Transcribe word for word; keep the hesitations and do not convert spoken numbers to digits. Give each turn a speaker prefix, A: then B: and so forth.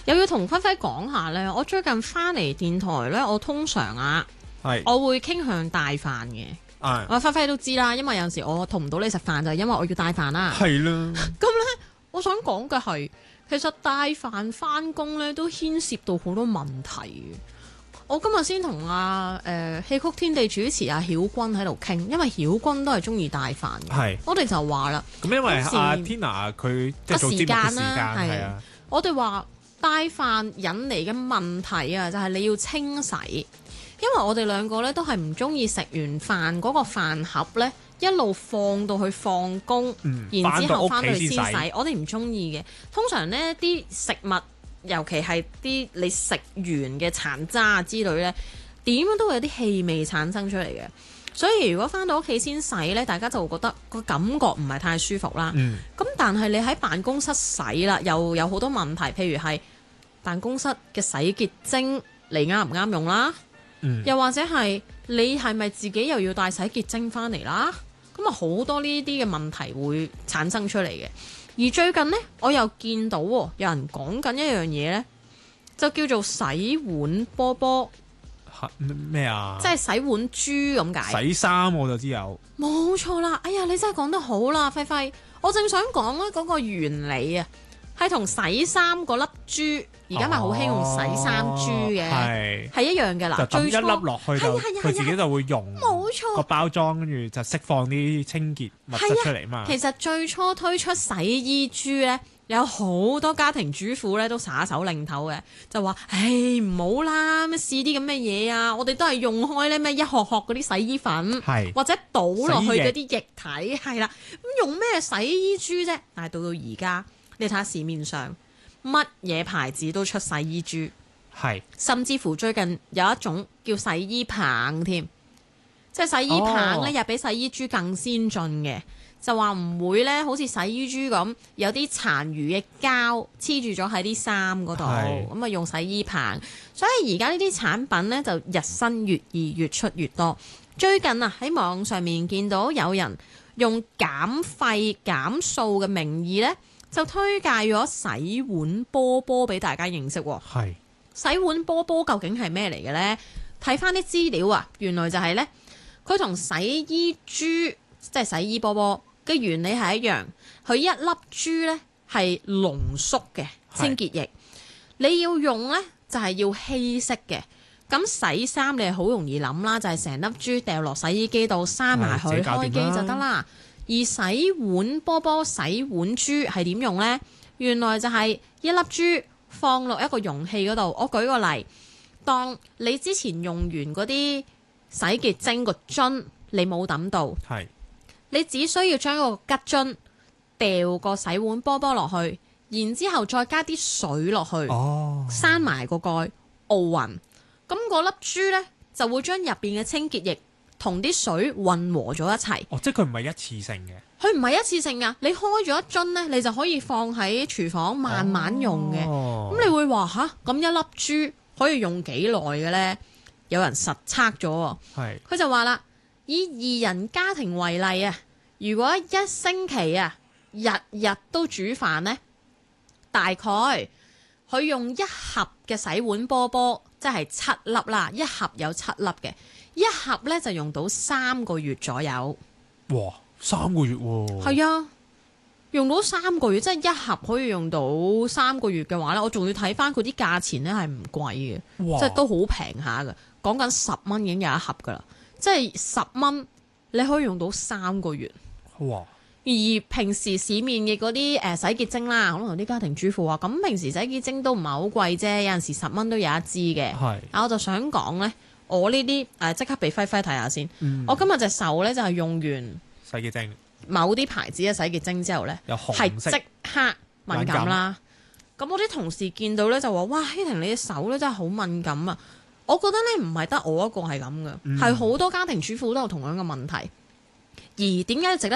A: 又要同輝輝講下咧，我最近翻嚟電台咧，我通常啊，
B: 係
A: 我會傾向帶飯嘅。
B: 係
A: 我輝輝都知啦，因為有陣時我同唔到你食飯就係因為我要帶飯啦。
B: 係啦，
A: 咁咧，我想講嘅係，其實帶飯翻工咧都牽涉到好多問題嘅。我今日先同阿誒戲曲天地主持阿曉君喺度傾，因為曉君都係中意帶飯嘅。
B: 係
A: 我哋就話啦，
B: 咁因為
A: 嗰時
B: 阿 Tina 佢即係做節目嘅時間係啊，
A: 我哋話帶飯引嚟嘅問題啊，就係你要清洗，因為我哋兩個咧都係唔中意食完飯嗰個飯盒咧一路放到去放工，
B: 嗯
A: 然之後翻到去先
B: 返到屋企先洗
A: 洗，我哋唔中意嘅。通常呢啲食物，尤其係啲你食完嘅殘渣之類呢，點樣都會有啲氣味產生出嚟嘅。所以如果翻到屋企先洗呢，大家就會覺得個感覺唔係太舒服啦。咁、
B: 嗯、
A: 但係你喺辦公室洗啦，又有好多問題，譬如係辦公室嘅洗潔精你啱唔啱用啦，
B: 嗯、
A: 又或者係你係咪自己又要帶洗潔精翻嚟啦？咁啊好多呢啲嘅問題會產生出嚟嘅。而最近呢，我又見到有人講緊一樣嘢呢，就叫做洗碗波波，
B: 咩啊？
A: 即係洗碗珠咁解。
B: 洗衫我就知有，
A: 冇錯啦！哎呀，你真係講得好啦，輝輝。我正想講咧嗰個原理啊，係同洗衫嗰粒珠，而家咪好興用洗衫珠嘅，係、
B: 係
A: 一樣嘅啦。
B: 就抌一粒落去就佢自己就會溶，
A: 冇錯
B: 個包裝，跟住就釋放啲清潔物質出嚟嘛。
A: 其實最初推出洗衣珠咧，有好多家庭主婦咧都耍手擰頭嘅，就話：唉唔好啦，咩試啲咁嘅嘢啊！我哋都係用開咧咩一殼殼嗰啲洗衣粉，或者倒落去嗰啲液體，係啦。咁用咩洗衣珠啫？但係到到而家，你睇下市面上乜嘢牌子都出洗衣珠，
B: 係
A: 甚至乎最近有一種叫洗衣棒添，即係洗衣棒咧，又、哦、比洗衣珠更先進嘅。就話唔會咧，好似洗衣珠咁有啲殘餘嘅膠黐住咗喺啲衫嗰度，咁啊用洗衣棒。所以而家呢啲產品咧就日新月異，越出越多。最近啊喺網上面見到有人用減廢減數嘅名義咧，就推介咗洗碗波波俾大家認識。
B: 係
A: 洗碗波波究竟係咩嚟嘅呢？睇翻啲資料啊，原來就係呢，佢同洗衣珠即係洗衣波波嘅原理係一樣，佢一粒珠呢係濃縮嘅清潔液，你要用呢就係要稀釋嘅。咁洗衫你係好容易諗啦，就係成粒珠掉落洗衣機度，閂埋佢，開機就得啦。而洗碗波波、洗碗珠係點用呢？原來就係一粒珠放落一個容器嗰度。我舉個例，當你之前用完嗰啲洗潔精個樽，你冇抌到。
B: 係。
A: 你只需要將個吉樽掉個洗碗波波落去，然之後再加啲水落去，閂埋個蓋，熬勻。咁嗰粒珠呢，就會將入邊嘅清潔液同啲水混和咗一齊。
B: 哦，即係佢唔係一次性嘅。
A: 佢唔係一次性㗎，你開咗一樽呢，你就可以放喺廚房慢慢用嘅。咁、哦、你會話吓，咁一粒珠可以用幾耐嘅呢？有人實測咗喎，係佢就話啦。以二人家庭為例啊，如果一星期啊日日都煮飯呢，大概佢用一盒嘅洗碗波波，即係七粒啦，一盒有七粒嘅，一盒呢就用到三個月左右。
B: 哇，三個月喎！
A: 係啊，用到三個月，即係一盒可以用到三個月嘅話呢，我仲要睇翻佢啲價錢呢係唔貴嘅，即係都好平下㗎，講緊十蚊已經有一盒㗎啦。即係十蚊，你可以用到三個月。哇！而平時市面嘅嗰啲誒洗潔精啦，可能啲家庭主婦話，咁平時洗潔精都唔係好貴啫，有陣時十蚊都有一支嘅。係。啊，我就想講咧，我呢啲誒即刻俾輝輝睇下先。嗯、我今日隻手咧就係用完
B: 洗潔精，
A: 某啲牌子嘅洗潔精之後咧，係即刻敏感啦。咁我啲同事見到咧就話：哇，希婷你隻手咧真係好敏感啊！我覺得咧唔係得我一個係咁嘅，係好、嗯、多家庭主婦都有同樣嘅問題。而點解值得